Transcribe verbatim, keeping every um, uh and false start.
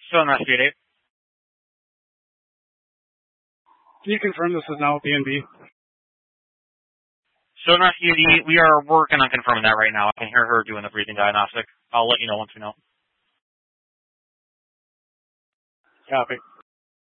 Still not Speed eight. Can you confirm this is now B and B? Still not Speed eight. We are working on confirming that right now. I can hear her doing the breathing diagnostic. I'll let you know once we know. Copy.